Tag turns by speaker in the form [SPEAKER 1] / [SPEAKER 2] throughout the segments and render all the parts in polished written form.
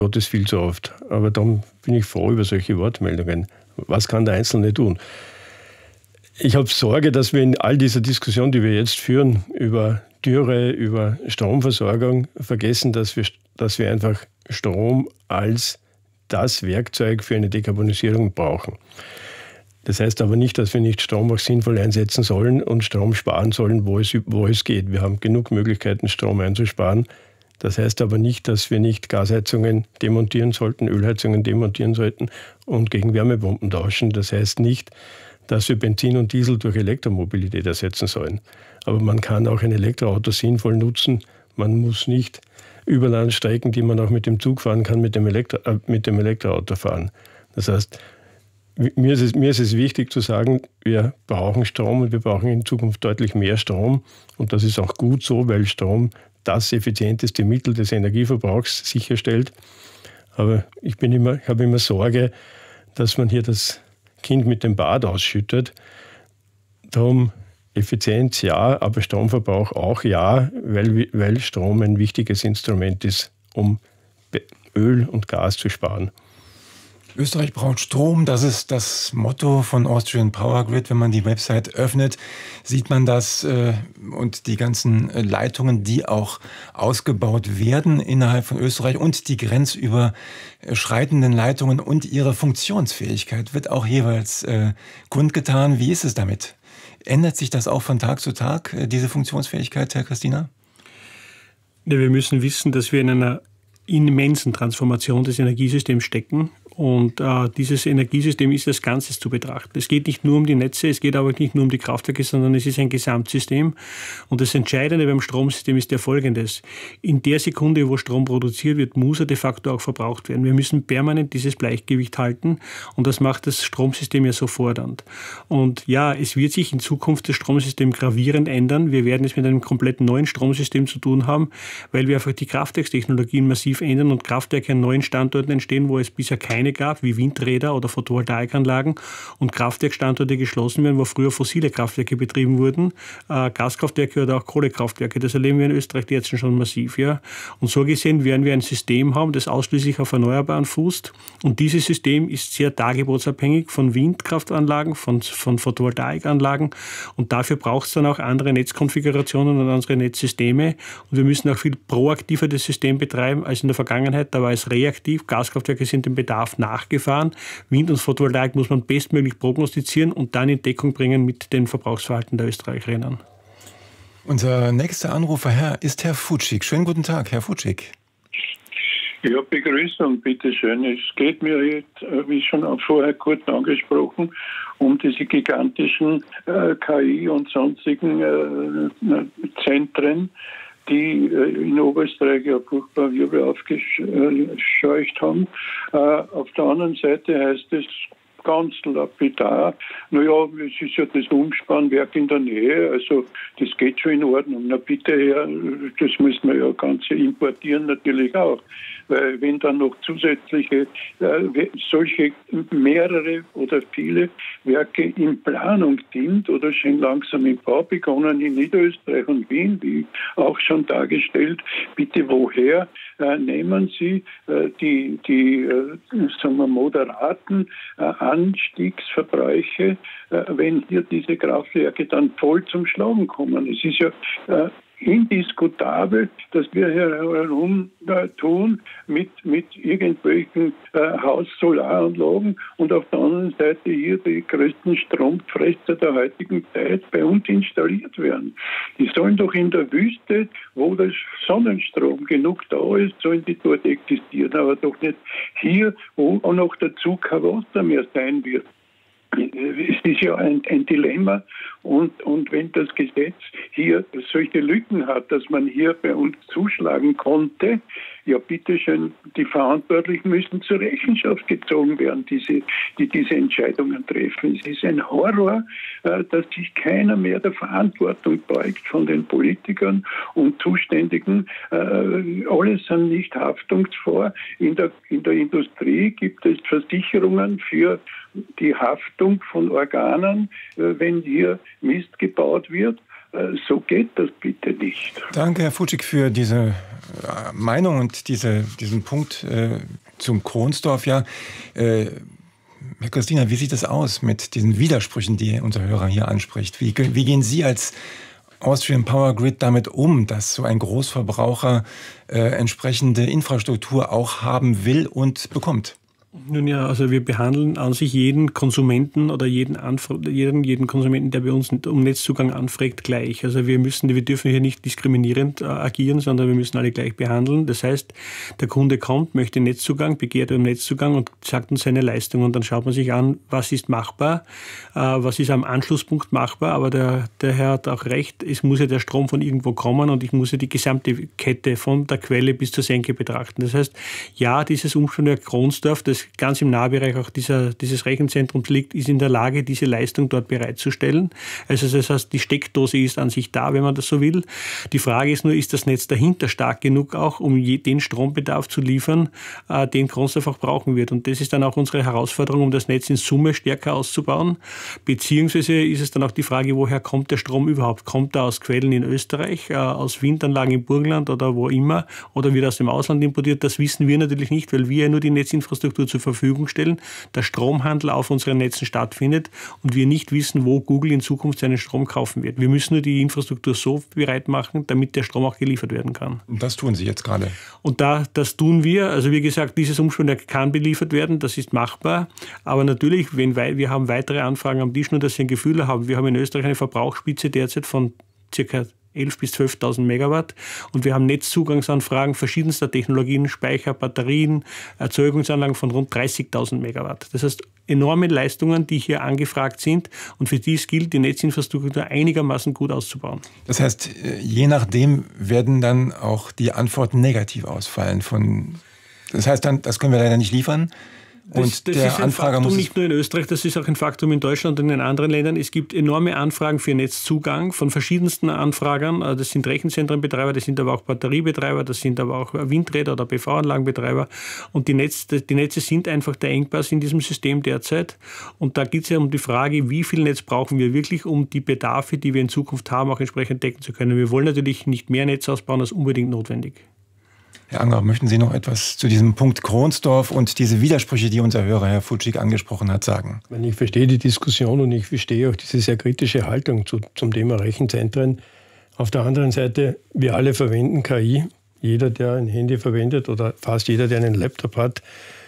[SPEAKER 1] Gottes viel zu oft. Aber dann bin ich froh über solche Wortmeldungen. Was kann der Einzelne tun? Ich habe Sorge, dass wir in all dieser Diskussion, die wir jetzt führen, über Dürre, über Stromversorgung, vergessen, dass wir einfach Strom als das Werkzeug für eine Dekarbonisierung brauchen. Das heißt aber nicht, dass wir nicht Strom auch sinnvoll einsetzen sollen und Strom sparen sollen, wo es geht. Wir haben genug Möglichkeiten, Strom einzusparen. Das heißt aber nicht, dass wir nicht Gasheizungen demontieren sollten, Ölheizungen demontieren sollten und gegen Wärmepumpen tauschen. Das heißt nicht, dass wir Benzin und Diesel durch Elektromobilität ersetzen sollen. Aber man kann auch ein Elektroauto sinnvoll nutzen. Man muss nicht Überlandstrecken, die man auch mit dem Zug fahren kann, mit dem Elektroauto fahren. Das heißt, mir ist es wichtig zu sagen, wir brauchen Strom und wir brauchen in Zukunft deutlich mehr Strom. Und das ist auch gut so, weil Strom das effizienteste Mittel des Energieverbrauchs sicherstellt. Aber ich habe immer Sorge, dass man hier das Kind mit dem Bad ausschüttet. Darum Effizienz ja, aber Stromverbrauch auch ja, weil Strom ein wichtiges Instrument ist, um Öl und Gas zu sparen.
[SPEAKER 2] Österreich braucht Strom, das ist das Motto von Austrian Power Grid. Wenn man die Website öffnet, sieht man das und die ganzen Leitungen, die auch ausgebaut werden innerhalb von Österreich und die grenzüberschreitenden Leitungen und ihre Funktionsfähigkeit wird auch jeweils kundgetan. Wie ist es damit? Ändert sich das auch von Tag zu Tag, diese Funktionsfähigkeit, Herr Christina?
[SPEAKER 3] Ja, wir müssen wissen, dass wir in einer immensen Transformation des Energiesystems stecken. Und dieses Energiesystem ist als Ganzes zu betrachten. Es geht nicht nur um die Netze, es geht aber nicht nur um die Kraftwerke, sondern es ist ein Gesamtsystem. Und das Entscheidende beim Stromsystem ist ja Folgendes. In der Sekunde, wo Strom produziert wird, muss er de facto auch verbraucht werden. Wir müssen permanent dieses Gleichgewicht halten und das macht das Stromsystem ja so fordernd. Und ja, es wird sich in Zukunft das Stromsystem gravierend ändern. Wir werden es mit einem komplett neuen Stromsystem zu tun haben, weil wir einfach die Kraftwerkstechnologien massiv ändern und Kraftwerke an neuen Standorten entstehen, wo es bisher keine gab, wie Windräder oder Photovoltaikanlagen und Kraftwerkstandorte geschlossen werden, wo früher fossile Kraftwerke betrieben wurden, Gaskraftwerke oder auch Kohlekraftwerke. Das erleben wir in Österreich jetzt schon massiv. Ja. Und so gesehen werden wir ein System haben, das ausschließlich auf Erneuerbaren fußt. Und dieses System ist sehr dargebotsabhängig von Windkraftanlagen, von Photovoltaikanlagen. Und dafür braucht es dann auch andere Netzkonfigurationen und andere Netzsysteme. Und wir müssen auch viel proaktiver das System betreiben als in der Vergangenheit. Da war es reaktiv. Gaskraftwerke sind dem Bedarf nachgefahren. Wind und Photovoltaik muss man bestmöglich prognostizieren und dann in Deckung bringen mit dem Verbrauchsverhalten der Österreicherinnen.
[SPEAKER 2] Unser nächster Anrufer ist Herr Futschig. Schönen guten Tag, Herr Futschig.
[SPEAKER 4] Ja, Begrüßung, bitteschön. Es geht mir jetzt, wie schon auch vorher kurz angesprochen, um diese gigantischen KI und sonstigen Zentren, die in Oberösterreich ja furchtbar Wirbel aufgescheucht haben. Auf der anderen Seite heißt es ganz lapidar, naja, es ist ja das Umspannwerk in der Nähe, also das geht schon in Ordnung. Na bitte her, das müssen wir ja Ganze importieren natürlich auch. Weil wenn dann noch zusätzliche solche mehrere oder viele Werke in Planung sind oder schon langsam im Bau begonnen in Niederösterreich und Wien, wie auch schon dargestellt, bitte woher nehmen Sie die sagen wir, moderaten Anstiegsverbräuche, wenn hier diese Kraftwerke dann voll zum Schlagen kommen. Es ist ja indiskutabel, dass wir hier herum tun mit irgendwelchen Haus-Solaranlagen und auf der anderen Seite hier die größten Stromfresser der heutigen Zeit bei uns installiert werden. Die sollen doch in der Wüste, wo der Sonnenstrom genug da ist, sollen die dort existieren, aber doch nicht hier, wo auch noch dazu kein Wasser mehr sein wird. Es ist ja ein Dilemma und wenn das Gesetz hier solche Lücken hat, dass man hier bei uns zuschlagen konnte, ja bitteschön, die Verantwortlichen müssen zur Rechenschaft gezogen werden, die diese Entscheidungen treffen. Es ist ein Horror, dass sich keiner mehr der Verantwortung beugt von den Politikern und Zuständigen. Alle sind nicht haftungsfrei. In der Industrie gibt es Versicherungen für die Haftung von Organen, wenn hier Mist gebaut wird. so geht das bitte nicht.
[SPEAKER 2] Danke, Herr Futschig, für diese Meinung und diesen Punkt zum Kronsdorf. Ja, Herr Christina, wie sieht es aus mit diesen Widersprüchen, die unser Hörer hier anspricht? Wie gehen Sie als Austrian Power Grid damit um, dass so ein Großverbraucher entsprechende Infrastruktur auch haben will und bekommt?
[SPEAKER 3] Nun ja, also wir behandeln an sich jeden Konsumenten oder jeden Konsumenten, der bei uns um Netzzugang anfragt, gleich. Also wir dürfen hier nicht diskriminierend agieren, sondern wir müssen alle gleich behandeln. Das heißt, der Kunde kommt, möchte Netzzugang, begehrt um Netzzugang und sagt uns seine Leistung. Und dann schaut man sich an, was ist machbar, was ist am Anschlusspunkt machbar. Aber der Herr hat auch recht, es muss ja der Strom von irgendwo kommen und ich muss ja die gesamte Kette von der Quelle bis zur Senke betrachten. Das heißt, ja, dieses Umspannwerk Kronsdorf, das ganz im Nahbereich auch dieses Rechenzentrums liegt, ist in der Lage, diese Leistung dort bereitzustellen. Also das heißt, die Steckdose ist an sich da, wenn man das so will. Die Frage ist nur, ist das Netz dahinter stark genug auch, um den Strombedarf zu liefern, den Kronsdorf auch brauchen wird. Und das ist dann auch unsere Herausforderung, um das Netz in Summe stärker auszubauen. Beziehungsweise ist es dann auch die Frage, woher kommt der Strom überhaupt? Kommt er aus Quellen in Österreich, aus Windanlagen im Burgenland oder wo immer, oder wird er aus dem Ausland importiert? Das wissen wir natürlich nicht, weil wir ja nur die Netzinfrastruktur zur Verfügung stellen, der Stromhandel auf unseren Netzen stattfindet und wir nicht wissen, wo Google in Zukunft seinen Strom kaufen wird. Wir müssen nur die Infrastruktur so bereit machen, damit der Strom auch geliefert werden kann.
[SPEAKER 2] Und das tun Sie jetzt gerade?
[SPEAKER 3] Und das tun wir. Also wie gesagt, dieses Umspannwerk kann beliefert werden, das ist machbar. Aber natürlich, wir haben weitere Anfragen am Tisch, nur dass Sie ein Gefühl haben. Wir haben in Österreich eine Verbrauchsspitze derzeit von ca. 11.000 bis 12.000 Megawatt. Und wir haben Netzzugangsanfragen verschiedenster Technologien, Speicher, Batterien, Erzeugungsanlagen von rund 30.000 Megawatt. Das heißt, enorme Leistungen, die hier angefragt sind. Und für dies gilt, die Netzinfrastruktur einigermaßen gut auszubauen.
[SPEAKER 2] Das heißt, je nachdem werden dann auch die Antworten negativ ausfallen. Das heißt dann, das können wir leider nicht liefern.
[SPEAKER 3] Das ist ein Faktum nicht nur in Österreich, das ist auch ein Faktum in Deutschland und in den anderen Ländern. Es gibt enorme Anfragen für Netzzugang von verschiedensten Anfragern. Das sind Rechenzentrenbetreiber, das sind aber auch Batteriebetreiber, das sind aber auch Windräder- oder PV-Anlagenbetreiber. Und die Netze sind einfach der Engpass in diesem System derzeit. Und da geht es ja um die Frage, wie viel Netz brauchen wir wirklich, um die Bedarfe, die wir in Zukunft haben, auch entsprechend decken zu können. Wir wollen natürlich nicht mehr Netz ausbauen als unbedingt notwendig.
[SPEAKER 2] Herr Anger, möchten Sie noch etwas zu diesem Punkt Kronsdorf und diese Widersprüche, die unser Hörer Herr Futschig angesprochen hat, sagen?
[SPEAKER 1] Ich verstehe die Diskussion und ich verstehe auch diese sehr kritische Haltung zum Thema Rechenzentren. Auf der anderen Seite, wir alle verwenden KI. Jeder, der ein Handy verwendet oder fast jeder, der einen Laptop hat,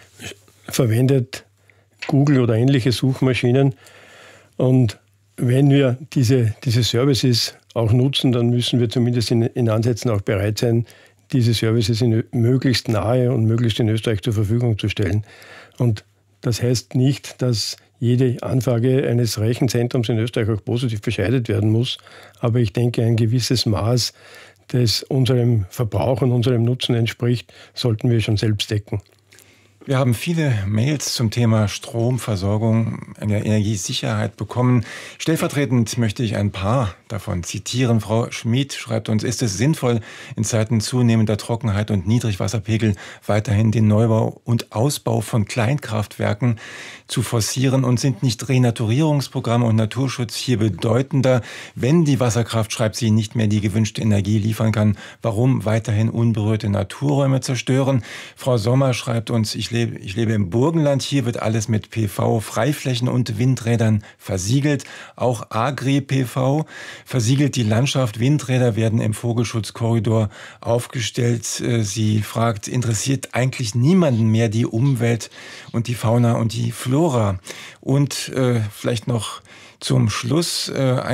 [SPEAKER 1] verwendet Google oder ähnliche Suchmaschinen. Und wenn wir diese Services auch nutzen, dann müssen wir zumindest in Ansätzen auch bereit sein, diese Services möglichst nahe und möglichst in Österreich zur Verfügung zu stellen. Und das heißt nicht, dass jede Anfrage eines Rechenzentrums in Österreich auch positiv bescheidet werden muss. Aber ich denke, ein gewisses Maß, das unserem Verbrauch und unserem Nutzen entspricht, sollten wir schon selbst decken.
[SPEAKER 2] Wir haben viele Mails zum Thema Stromversorgung, Energiesicherheit bekommen. Stellvertretend möchte ich ein paar davon zitieren. Frau Schmid schreibt uns, ist es sinnvoll, in Zeiten zunehmender Trockenheit und Niedrigwasserpegel weiterhin den Neubau und Ausbau von Kleinkraftwerken zu forcieren und sind nicht Renaturierungsprogramme und Naturschutz hier bedeutender, wenn die Wasserkraft, schreibt sie, nicht mehr die gewünschte Energie liefern kann? Warum weiterhin unberührte Naturräume zerstören? Frau Sommer schreibt uns, ich lebe im Burgenland, hier wird alles mit PV, Freiflächen und Windrädern versiegelt. Auch Agri-PV versiegelt die Landschaft. Windräder werden im Vogelschutzkorridor aufgestellt. Sie fragt, interessiert eigentlich niemanden mehr die Umwelt und die Fauna und die Flora? Und vielleicht noch zum Schluss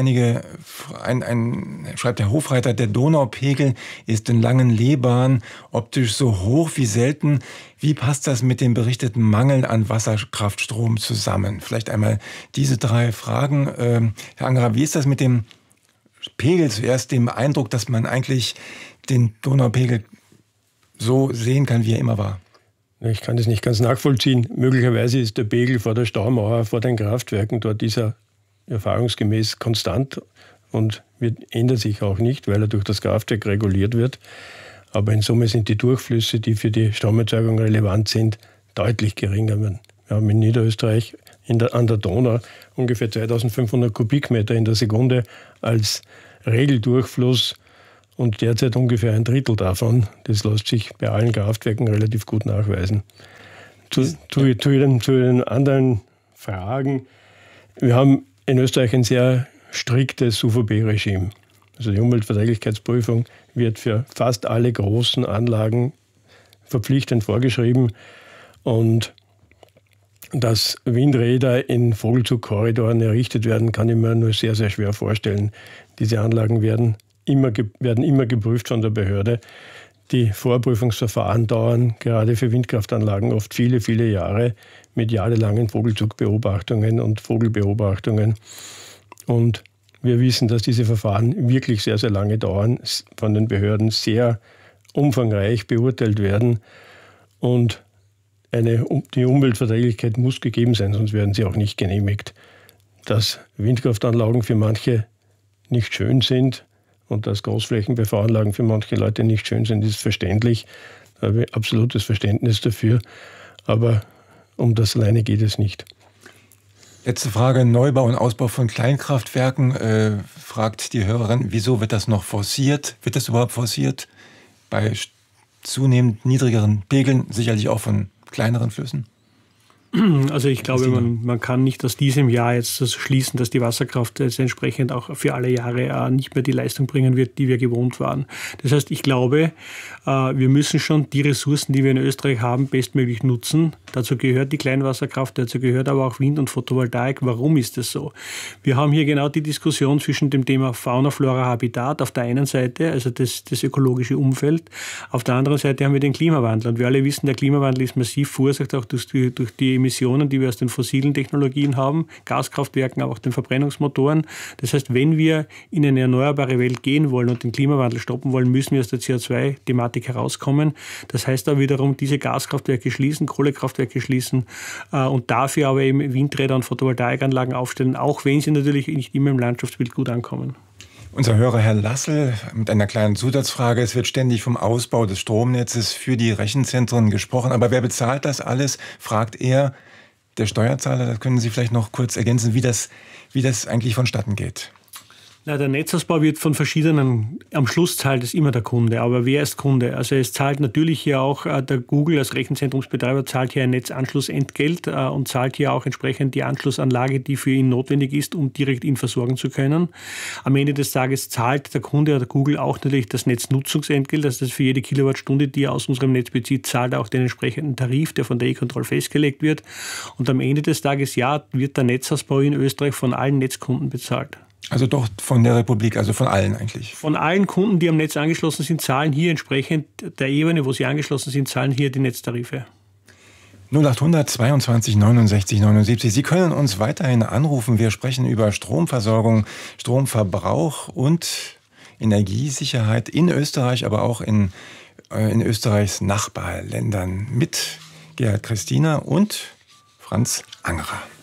[SPEAKER 2] schreibt der Hofreiter, der Donaupegel ist in langen Lehbahn optisch so hoch wie selten. Wie passt das mit dem berichteten Mangel an Wasserkraftstrom zusammen? Vielleicht einmal diese drei Fragen. Herr Angerer, wie ist das mit dem Pegel? Zuerst dem Eindruck, dass man eigentlich den Donaupegel so sehen kann, wie er immer war.
[SPEAKER 1] Ich kann das nicht ganz nachvollziehen. Möglicherweise ist der Pegel vor der Staumauer, vor den Kraftwerken, dort dieser erfahrungsgemäß konstant und ändert sich auch nicht, weil er durch das Kraftwerk reguliert wird. Aber in Summe sind die Durchflüsse, die für die Stromerzeugung relevant sind, deutlich geringer. Wir haben in Niederösterreich an der Donau ungefähr 2500 Kubikmeter in der Sekunde als Regeldurchfluss und derzeit ungefähr 1/3 davon. Das lässt sich bei allen Kraftwerken relativ gut nachweisen. Zu den anderen Fragen. Wir haben in Österreich ein sehr striktes UVB-Regime. Also die Umweltverträglichkeitsprüfung wird für fast alle großen Anlagen verpflichtend vorgeschrieben. Und dass Windräder in Vogelzugkorridoren errichtet werden, kann ich mir nur sehr, sehr schwer vorstellen. Diese Anlagen werden immer geprüft von der Behörde. Die Vorprüfungsverfahren dauern gerade für Windkraftanlagen oft viele, viele Jahre mit jahrelangen Vogelzugbeobachtungen und Vogelbeobachtungen. Und wir wissen, dass diese Verfahren wirklich sehr, sehr lange dauern, von den Behörden sehr umfangreich beurteilt werden. Und die Umweltverträglichkeit muss gegeben sein, sonst werden sie auch nicht genehmigt. Dass Windkraftanlagen für manche nicht schön sind und dass Großflächen-PV-Anlagen für manche Leute nicht schön sind, ist verständlich. Da habe ich absolutes Verständnis dafür. Aber um das alleine geht es nicht.
[SPEAKER 2] Letzte Frage, Neubau und Ausbau von Kleinkraftwerken. Fragt die Hörerin, wieso wird das noch forciert? Wird das überhaupt forciert? Bei zunehmend niedrigeren Pegeln, sicherlich auch von kleineren Flüssen?
[SPEAKER 3] Also ich glaube, man kann nicht aus diesem Jahr jetzt schließen, dass die Wasserkraft jetzt entsprechend auch für alle Jahre nicht mehr die Leistung bringen wird, die wir gewohnt waren. Das heißt, ich glaube, wir müssen schon die Ressourcen, die wir in Österreich haben, bestmöglich nutzen. Dazu gehört die Kleinwasserkraft, dazu gehört aber auch Wind und Photovoltaik. Warum ist das so? Wir haben hier genau die Diskussion zwischen dem Thema Fauna, Flora, Habitat auf der einen Seite, also das ökologische Umfeld. Auf der anderen Seite haben wir den Klimawandel. Und wir alle wissen, der Klimawandel ist massiv verursacht auch durch die Emissionen, die wir aus den fossilen Technologien haben, Gaskraftwerken, aber auch den Verbrennungsmotoren. Das heißt, wenn wir in eine erneuerbare Welt gehen wollen und den Klimawandel stoppen wollen, müssen wir aus der CO2-Thematik herauskommen. Das heißt da wiederum, diese Gaskraftwerke schließen, Kohlekraftwerke schließen und dafür aber eben Windräder und Photovoltaikanlagen aufstellen, auch wenn sie natürlich nicht immer im Landschaftsbild gut ankommen.
[SPEAKER 2] Unser Hörer Herr Lassel mit einer kleinen Zusatzfrage. Es wird ständig vom Ausbau des Stromnetzes für die Rechenzentren gesprochen. Aber wer bezahlt das alles, fragt er, der Steuerzahler. Das können Sie vielleicht noch kurz ergänzen, wie das eigentlich vonstatten geht.
[SPEAKER 3] Na, der Netzausbau wird von verschiedenen, am Schluss zahlt es immer der Kunde. Aber wer ist Kunde? Also es zahlt natürlich hier auch der Google als Rechenzentrumsbetreiber, zahlt hier ein Netzanschlussentgelt und zahlt hier auch entsprechend die Anschlussanlage, die für ihn notwendig ist, um direkt ihn versorgen zu können. Am Ende des Tages zahlt der Kunde oder Google auch natürlich das Netznutzungsentgelt. Das ist für jede Kilowattstunde, die er aus unserem Netz bezieht, zahlt er auch den entsprechenden Tarif, der von der E-Control festgelegt wird. Und am Ende des Tages, ja, wird der Netzausbau in Österreich von allen Netzkunden bezahlt.
[SPEAKER 2] Also doch von der Republik, also von allen eigentlich?
[SPEAKER 3] Von allen Kunden, die am Netz angeschlossen sind, zahlen hier entsprechend der Ebene, wo sie angeschlossen sind, zahlen hier die Netztarife.
[SPEAKER 2] 0800 22 69 79. Sie können uns weiterhin anrufen. Wir sprechen über Stromversorgung, Stromverbrauch und Energiesicherheit in Österreich, aber auch in Österreichs Nachbarländern mit Gerhard Christiner und Franz Angerer.